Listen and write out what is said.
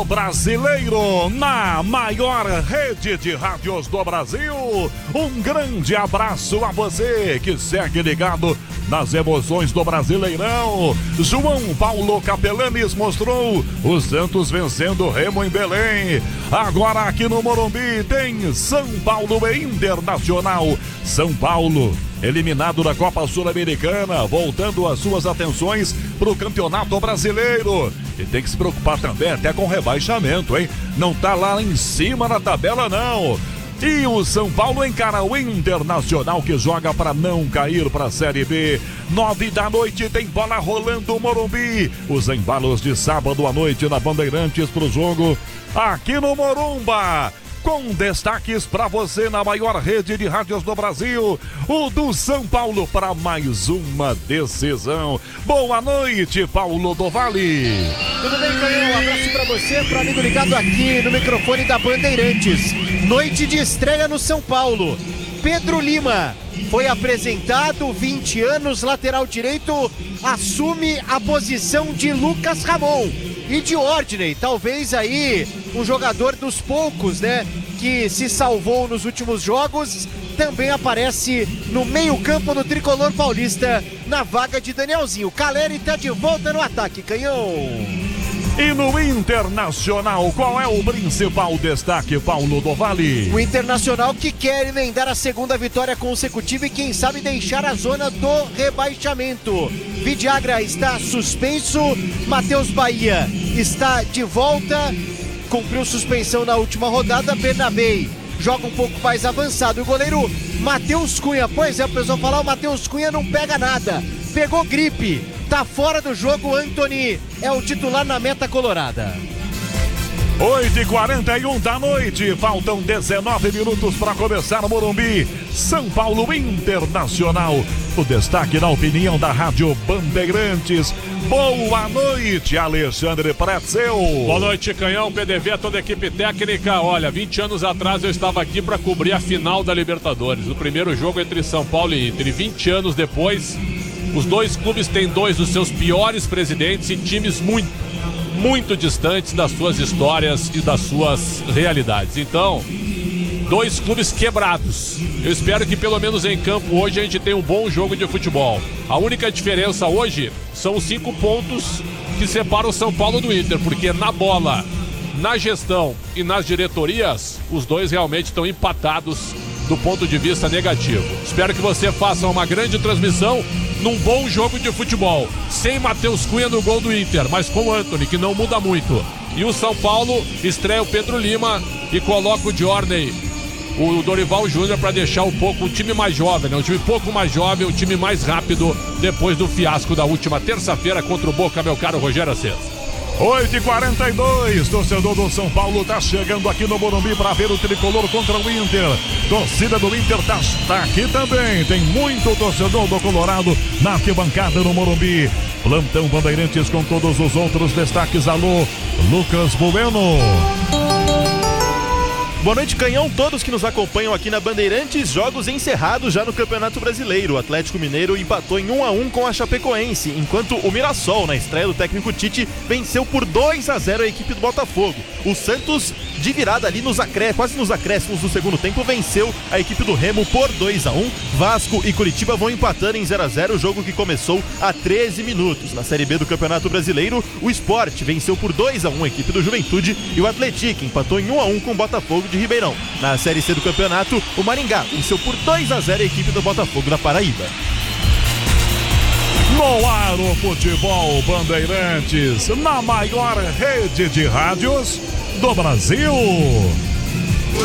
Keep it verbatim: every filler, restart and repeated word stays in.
do Brasileiro, na maior rede de rádios do Brasil. Um grande abraço a você que segue ligado nas emoções do Brasileirão. João Paulo Capelanes mostrou o Santos vencendo o Remo em Belém. Agora aqui no Morumbi tem São Paulo e Internacional. São Paulo eliminado da Copa Sul-Americana, voltando as suas atenções para o Campeonato Brasileiro. E tem que se preocupar também até com rebaixamento, hein? Não tá lá em cima na tabela, não. E o São Paulo encara o Internacional, que joga para não cair para a Série B. Nove da noite tem bola rolando o Morumbi. Os embalos de sábado à noite na Bandeirantes para o jogo aqui no Morumba. Com destaques para você na maior rede de rádios do Brasil, o do São Paulo para mais uma decisão. Boa noite, Paulo do Vale. Tudo bem, Canhão? Um abraço para você, para amigo ligado aqui no microfone da Bandeirantes. Noite de estreia no São Paulo. Pedro Lima foi apresentado, vinte anos, lateral direito, assume a posição de Lucas Ramon. E de Ordney, talvez aí um jogador dos poucos, né, que se salvou nos últimos jogos, também aparece no meio-campo do tricolor paulista, na vaga de Danielzinho. Caleri tá de volta no ataque, Canhão. E no Internacional, qual é o principal destaque, Paulo do Vale? O Internacional que quer emendar a segunda vitória consecutiva e quem sabe deixar a zona do rebaixamento. Vidiagra está suspenso, Matheus Bahia está de volta, cumpriu suspensão na última rodada. Bernabei joga um pouco mais avançado. O goleiro Matheus Cunha, pois é, o pessoal falar, o Matheus Cunha não pega nada, pegou gripe, tá fora do jogo. Anthony é o titular na meta colorada. oito e quarenta e um da noite, faltam dezenove minutos para começar o Morumbi. São Paulo Internacional. O destaque na opinião da Rádio Bandeirantes. Boa noite, Alexandre Pretzel. Boa noite, Canhão, P D V, toda a equipe técnica. Olha, vinte anos atrás eu estava aqui para cobrir a final da Libertadores, o primeiro jogo entre São Paulo e Inter. E vinte anos depois, os dois clubes têm dois dos seus piores presidentes e times muito, muito distantes das suas histórias e das suas realidades. Então, dois clubes quebrados. Eu espero que pelo menos em campo hoje a gente tenha um bom jogo de futebol. A única diferença hoje são os cinco pontos que separam o São Paulo do Inter, porque na bola, na gestão e nas diretorias, os dois realmente estão empatados do ponto de vista negativo. Espero que você faça uma grande transmissão num bom jogo de futebol, sem Matheus Cunha no gol do Inter, mas com o Anthony, que não muda muito. E o São Paulo estreia o Pedro Lima e coloca o Jorney, o Dorival Júnior, para deixar um pouco o time mais jovem, né? Um time um pouco mais jovem, um time mais rápido, depois do fiasco da última terça-feira contra o Boca, meu caro Rogério Aceves. oito e quarenta e dois, torcedor do São Paulo tá chegando aqui no Morumbi para ver o tricolor contra o Inter. Torcida do Inter tá, tá aqui também. Tem muito torcedor do Colorado na arquibancada no Morumbi. Plantão Bandeirantes com todos os outros destaques. Alô, Lucas Bueno. Boa noite, Canhão, todos que nos acompanham aqui na Bandeirantes. Jogos encerrados já no Campeonato Brasileiro. O Atlético Mineiro empatou em um a um com a Chapecoense, enquanto o Mirassol, na estreia do técnico Tite, venceu por dois a zero a equipe do Botafogo. O Santos, de virada ali nos acréscimos, quase nos acréscimos do segundo tempo, venceu a equipe do Remo por dois a um. Vasco e Curitiba vão empatando em zero a zero, o jogo que começou há treze minutos. Na Série B do Campeonato Brasileiro, o Sport venceu por dois a um a equipe do Juventude e o Atlético empatou em um a um com o Botafogo de Ribeirão. Na Série C do campeonato, o Maringá venceu por dois a zero a equipe do Botafogo da Paraíba. No ar o futebol Bandeirantes, na maior rede de rádios do Brasil.